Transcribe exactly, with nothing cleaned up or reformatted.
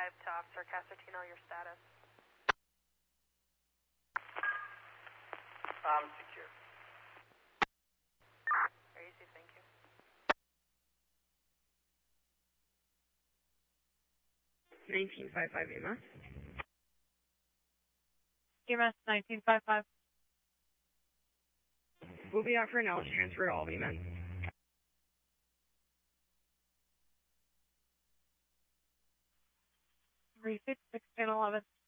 five to Officer Casertino, your status. Um, secure. Very easy, thank you. nineteen five five E M S. E M S nineteen five five. We'll be offering out transfer to all of you, men. three six six ten eleven.